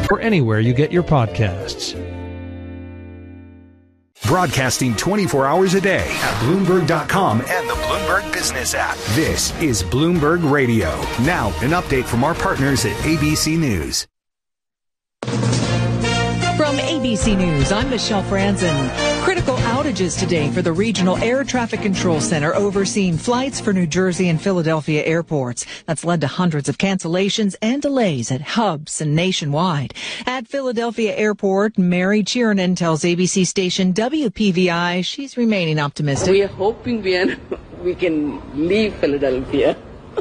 or anywhere you get your podcasts. Broadcasting 24 hours a day at Bloomberg.com and the Bloomberg Business app. This is Bloomberg Radio. Now, an update from our partners at ABC News. From ABC News, I'm Michelle Franzen. Critical outages today for the Regional Air Traffic Control Center overseeing flights for New Jersey and Philadelphia airports. That's led to hundreds of cancellations and delays at hubs and nationwide. At Philadelphia Airport, Mary Chiernan tells ABC station WPVI she's remaining optimistic. We are hoping we can leave Philadelphia.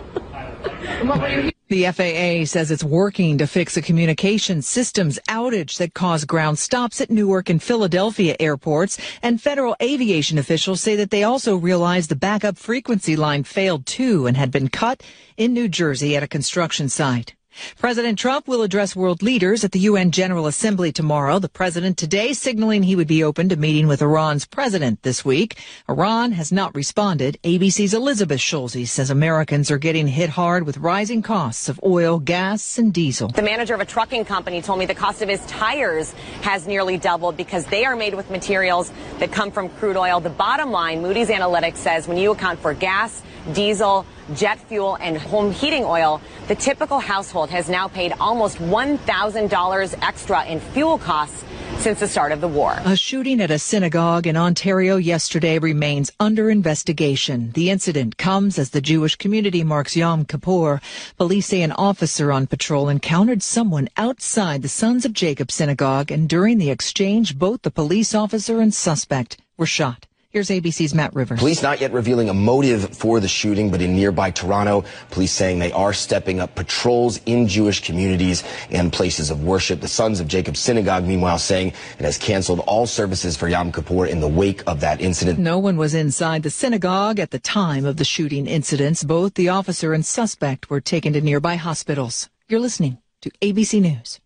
The FAA says it's working to fix a communication systems outage that caused ground stops at Newark and Philadelphia airports. And federal aviation officials say that they also realized the backup frequency line failed too and had been cut in New Jersey at a construction site. President Trump will address world leaders at the UN General Assembly tomorrow. The president today signaling he would be open to meeting with Iran's president this week. Iran has not responded. ABC's Elizabeth Schulze says Americans are getting hit hard with rising costs of oil, gas, and diesel. The manager of a trucking company told me the cost of his tires has nearly doubled because they are made with materials that come from crude oil. The bottom line, Moody's Analytics says when you account for gas, diesel, jet fuel, and home heating oil, the typical household has now paid almost $1,000 extra in fuel costs since the start of the war. A shooting at a synagogue in Ontario yesterday remains under investigation. The incident comes as the Jewish community marks Yom Kippur. Police say an officer on patrol encountered someone outside the Sons of Jacob synagogue, and during the exchange, both the police officer and suspect were shot. Here's ABC's Matt Rivers. Police not yet revealing a motive for the shooting, but in nearby Toronto, police saying they are stepping up patrols in Jewish communities and places of worship. The Sons of Jacob Synagogue, meanwhile, saying it has canceled all services for Yom Kippur in the wake of that incident. No one was inside the synagogue at the time of the shooting incidents. Both the officer and suspect were taken to nearby hospitals. You're listening to ABC News.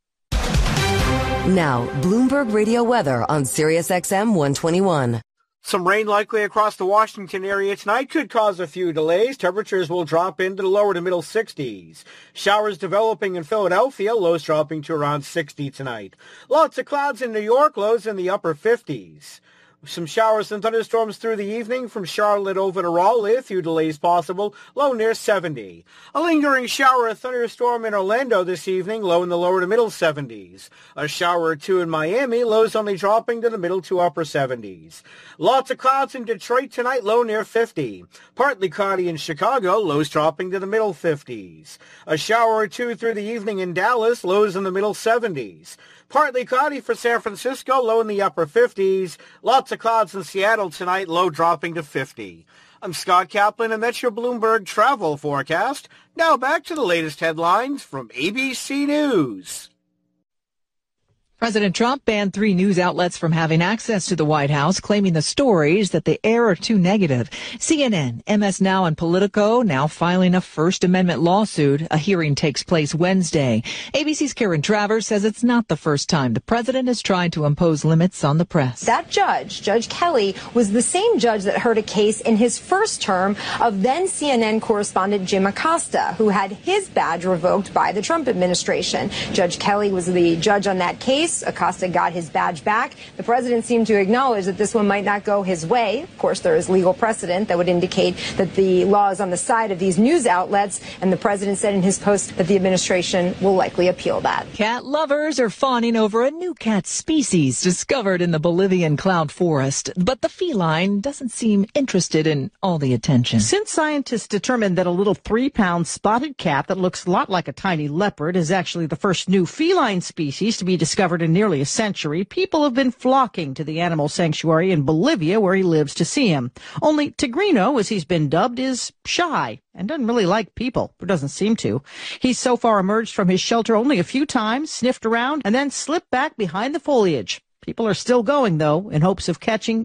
Now, Bloomberg Radio weather on SiriusXM 121. Some rain likely across the Washington area tonight could cause a few delays. Temperatures will drop into the lower to middle 60s. Showers developing in Philadelphia, lows dropping to around 60 tonight. Lots of clouds in New York, lows in the upper 50s. Some showers and thunderstorms through the evening from Charlotte over to Raleigh. A few delays possible, low near 70. A lingering shower or thunderstorm in Orlando this evening, low in the lower to middle 70s. A shower or two in Miami, lows only dropping to the middle to upper 70s. Lots of clouds in Detroit tonight, low near 50. Partly cloudy in Chicago, lows dropping to the middle 50s. A shower or two through the evening in Dallas, lows in the middle 70s. Partly cloudy for San Francisco, low in the upper 50s. Lots of clouds in Seattle tonight, low dropping to 50. I'm Scott Kaplan, and that's your Bloomberg travel forecast. Now back to the latest headlines from ABC News. President Trump banned 3 news outlets from having access to the White House, claiming the stories that they air are too negative. CNN, MS Now, and Politico now filing a First Amendment lawsuit. A hearing takes place Wednesday. ABC's Karen Travers says it's not the first time the president has tried to impose limits on the press. That judge, Judge Kelly, was the same judge that heard a case in his first term of then CNN correspondent Jim Acosta, who had his badge revoked by the Trump administration. Judge Kelly was the judge on that case. Acosta got his badge back. The president seemed to acknowledge that this one might not go his way. Of course, there is legal precedent that would indicate that the law is on the side of these news outlets, and the president said in his post that the administration will likely appeal that. Cat lovers are fawning over a new cat species discovered in the Bolivian cloud forest, but the feline doesn't seem interested in all the attention. Since scientists determined that a little 3-pound spotted cat that looks a lot like a tiny leopard is actually the first new feline species to be discovered in nearly a century, people have been flocking to the animal sanctuary in Bolivia where he lives to see him. Only Tigrino, as he's been dubbed, is shy and doesn't really like people, or doesn't seem to. He's so far emerged from his shelter only a few times, sniffed around, and then slipped back behind the foliage. People are still going, though, in hopes of catching